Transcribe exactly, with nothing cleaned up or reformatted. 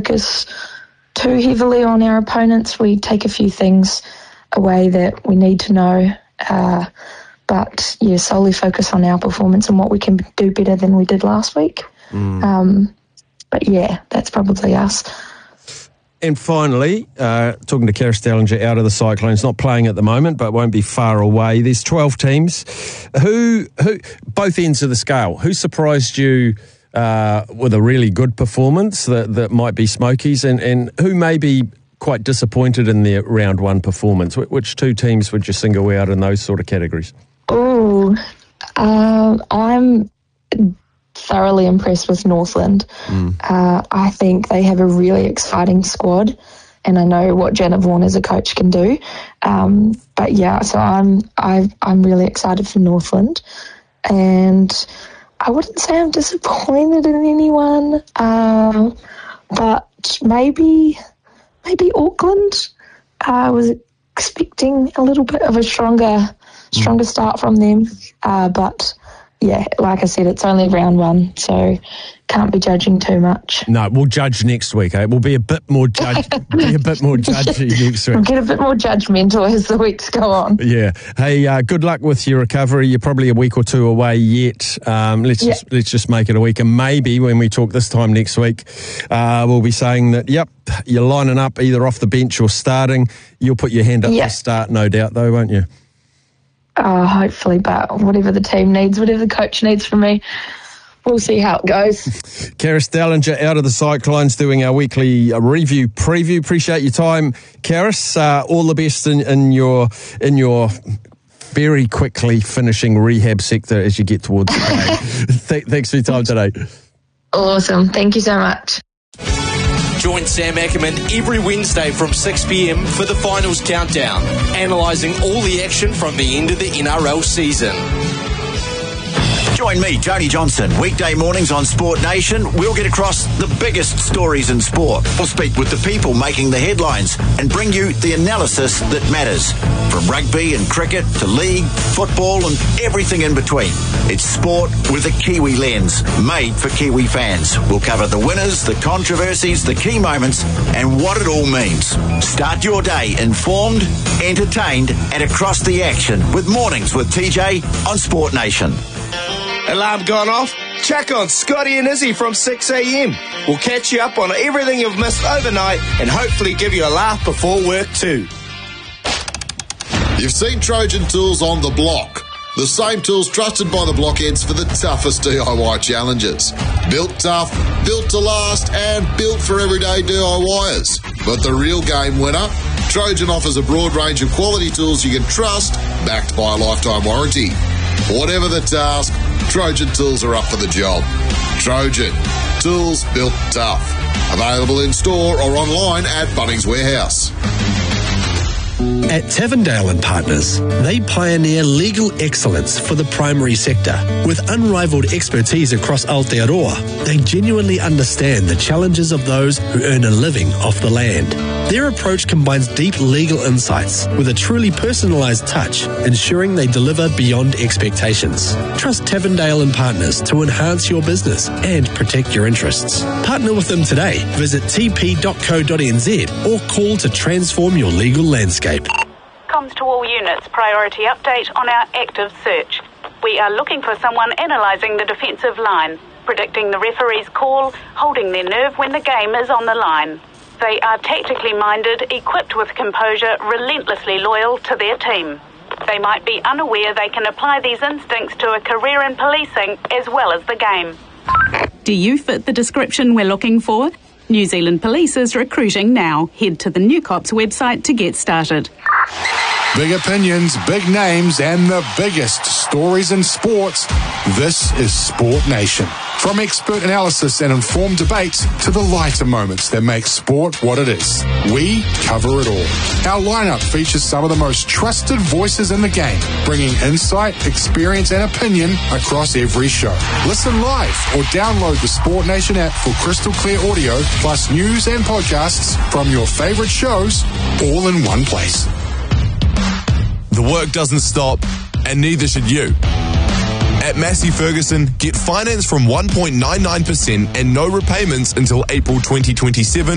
focus too heavily on our opponents. We take a few things away that we need to know, uh, but yeah, solely focus on our performance and what we can do better than we did last week. Mm. Um, but yeah, that's probably us. And finally, uh, talking to Karis Dellinger out of the Cyclones, not playing at the moment, but won't be far away. There's twelve teams. Who, who, both ends of the scale, who surprised you uh, with a really good performance that, that might be Smokies, and, and who may be quite disappointed in their round one performance? Which two teams would you single out in those sort of categories? Oh, uh, I'm thoroughly impressed with Northland. Mm. Uh, I think they have a really exciting squad, and I know what Janet Vaughan as a coach can do. Um, but yeah, so I'm I, I'm really excited for Northland, and I wouldn't say I'm disappointed in anyone, uh, but maybe maybe Auckland. I was expecting a little bit of a stronger stronger mm. start from them, uh, but. Yeah, like I said, it's only round one, so can't be judging too much. No, we'll judge next week, eh? We'll be a bit more judge, be a bit more judgy next week. We'll get a bit more judgmental as the weeks go on. Yeah. Hey, uh, good luck with your recovery. You're probably a week or two away yet. Um, let's yeah. just let's just make it a week, and maybe when we talk this time next week, uh, we'll be saying that. Yep, you're lining up either off the bench or starting. You'll put your hand up yeah. to start, no doubt, though, won't you? Oh, hopefully, but whatever the team needs, whatever the coach needs from me, we'll see how it goes. Karis Dellinger out of the Cyclones doing our weekly uh, review preview. Appreciate your time, Karis. Uh, all the best in, in your in your very quickly finishing rehab sector as you get towards the day. Th- thanks for your time today. Awesome. Thank you so much. Join Sam Ackerman every Wednesday from six p.m. for the finals countdown, analysing all the action from the end of the N R L season. Join me, Tony Johnson, weekday mornings on Sport Nation. We'll get across the biggest stories in sport. We'll speak with the people making the headlines and bring you the analysis that matters. From rugby and cricket to league, football and everything in between. It's sport with a Kiwi lens, made for Kiwi fans. We'll cover the winners, the controversies, the key moments and what it all means. Start your day informed, entertained and across the action with Mornings with T J on Sport Nation. Alarm gone off? Check on Scotty and Izzy from six a.m. We'll catch you up on everything you've missed overnight and hopefully give you a laugh before work too. You've seen Trojan Tools on the block. The same tools trusted by the blockheads for the toughest D I Y challenges. Built tough, built to last, and built for everyday DIYers. But the real game winner? Trojan offers a broad range of quality tools you can trust, backed by a lifetime warranty. Whatever the task, Trojan Tools are up for the job. Trojan, tools built tough. Available in store or online at Bunnings Warehouse. At Tavendale and Partners, they pioneer legal excellence for the primary sector. With unrivaled expertise across Aotearoa, they genuinely understand the challenges of those who earn a living off the land. Their approach combines deep legal insights with a truly personalised touch, ensuring they deliver beyond expectations. Trust Tavendale and Partners to enhance your business and protect your interests. Partner with them today. Visit t p dot co dot n z or call to transform your legal landscape. Comms to all units, priority update on our active search. We are looking for someone analysing the defensive line, predicting the referee's call, holding their nerve when the game is on the line. They are tactically minded, equipped with composure, relentlessly loyal to their team. They might be unaware they can apply these instincts to a career in policing as well as the game. Do you fit the description we're looking for? New Zealand Police is recruiting now. Head to the New Cops website to get started. Big opinions, big names, and the biggest stories in sports. This is Sport Nation. From expert analysis and informed debates to the lighter moments that make sport what it is. We cover it all. Our lineup features some of the most trusted voices in the game, bringing insight, experience, and opinion across every show. Listen live or download the Sport Nation app for crystal clear audio, plus news and podcasts from your favorite shows, all in one place. The work doesn't stop, and neither should you. At Massey Ferguson, get finance from one point nine nine percent and no repayments until April twenty twenty-seven